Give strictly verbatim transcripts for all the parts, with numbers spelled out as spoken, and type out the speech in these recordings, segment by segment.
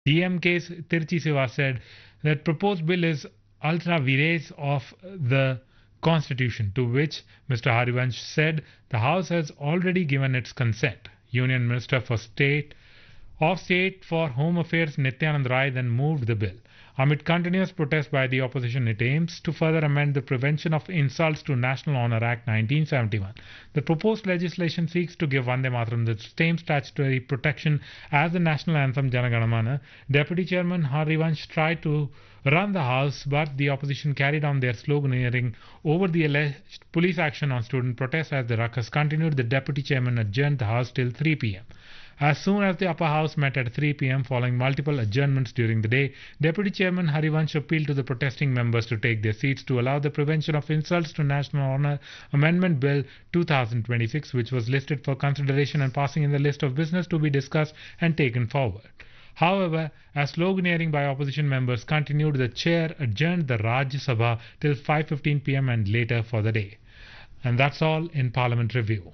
D M K's Tirchi Siva said that proposed bill is ultra vires of the constitution, to which Mister Harivansh said the House has already given its consent. Union Minister for State of State for Home Affairs Nityanand Rai then moved the bill. Amid continuous protest by the opposition, it aims to further amend the Prevention of Insults to National Honor Act nineteen seventy-one. The proposed legislation seeks to give Vande Mataram the same statutory protection as the national anthem Jana Gana Mana. Deputy Chairman Harivansh tried to run the House, but the opposition carried on their sloganeering over the alleged police action on student protests. As the ruckus continued, the Deputy Chairman adjourned the House till three p m. As soon as the upper house met at three p m following multiple adjournments during the day, Deputy Chairman Harivansh appealed to the protesting members to take their seats to allow the Prevention of Insults to National Honor Amendment Bill two thousand twenty-six, which was listed for consideration and passing in the list of business to be discussed and taken forward. However, as sloganeering by opposition members continued, the chair adjourned the Rajya Sabha till five fifteen p m and later for the day. And that's all in Parliament Review.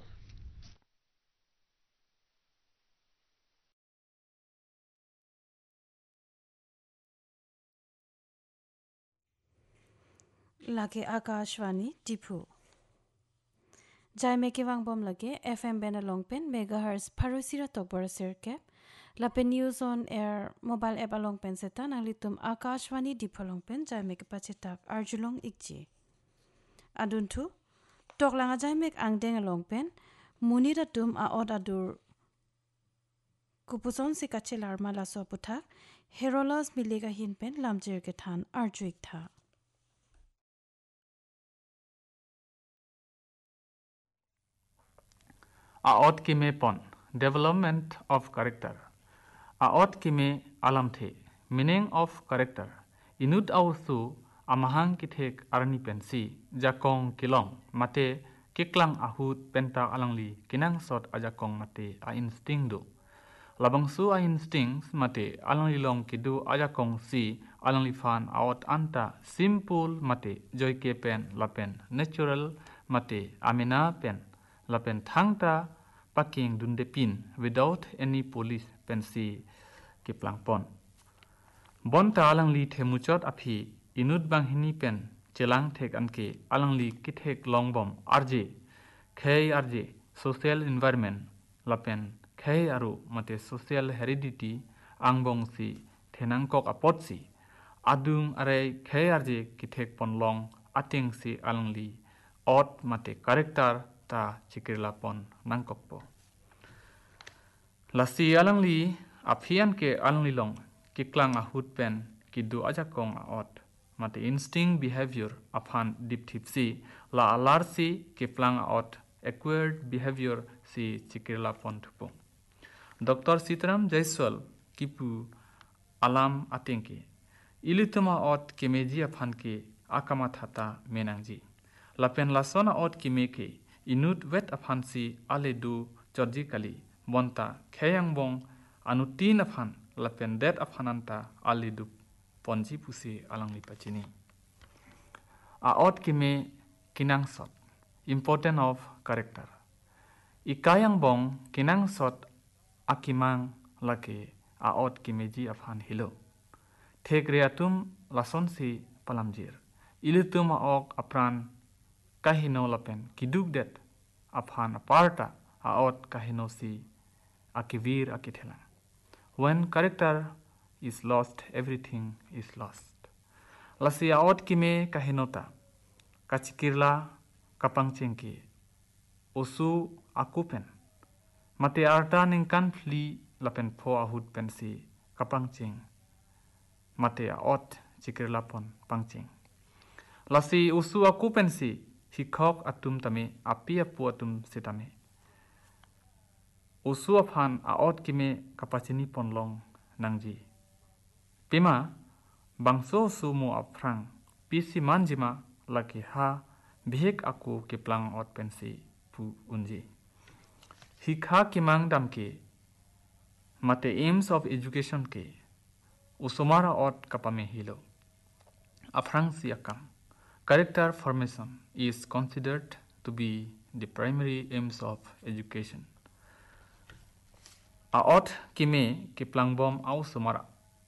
lage Akashvani Tipu. Jai meke wang bom lage F M bena longpen megahertz parosira tokbor circuit. Lape news on air mobile app along pen setan ang litum Akashvani Dipo longpen jai meke pachetak arjulong ikji. Aduntu tok langa jai mek ang deng longpen munira tum a od adur kupuson se kachelar mala so puthak herolas milega hinpen lamjir ke than arjuik tha. Aot kime pon development of character. Aot kime alam the meaning of character. Inut ausu amahang kithek arani pensi jakong kilong mate kiklang ahut penta alangli kinang sot ajakong mate a instinct do. Labangsu a instincts mate alangli long kidu ajakong si alangli fan aot anta simple mate joyke pen lapen natural mate amina pen lapen thangta paking dunde pin without any police pensi kiplang pon. Bonta alang li themuchot api inut bang hini pen chelang thek anke alang li kithek longbom arje khei arje social environment lapen khei aru mate social heredity angbong si thenangkok apot si adung are khei arje kithek pon long ating si alang li ot mate character ta chikirla pon nangkokpo. Lasi alang li apian ke alang li long kiklang ahut pen kidu ajakong aot mate instinct behavior apan dipthip si la alar si kiplang aot acquired behavior si chikirla pon thupo. Doctor Sitaram Jaiswal kipu alam atingke ilituma ot kemeji apan ke akama thata menangji lapen lasona ot kimeke inut wet aphan si ale du chorji kali bonta kheyang bong anutin aphan lapen det aphananta ale du ponji pusi alangli pachini. Aot kime kinang sot important of character. Ikayang bong kinang sot akimang lake aot kimeji aphan hilo. Thek reatum lason si palamjir. Ilitum aok apran kahino lapen kiduk det aphan aparta aot kahino si akivir akithela. When character is lost, everything is lost. Lasi aot kime kahinota kachikirla kapangchengki usu akupen mate arta ningkan fli lapen pho ahut pensi kapangcheng mate aot chikirla pon pangcheng. Lasi usu akupen si hikhok atum tame api apu atum sitame. Usu aphan aot kime kapachini ponlong nangji. Pima bangso sumu aprang pisi manjima laki ha bihik aku kiplang ot pensi pu unji. Hikha kimang damke mate aims of education ke usumara ot kapame hilo. Aprang si akam. Character formation is considered to be the primary aims of education. Aot kime kiplang bom au sumara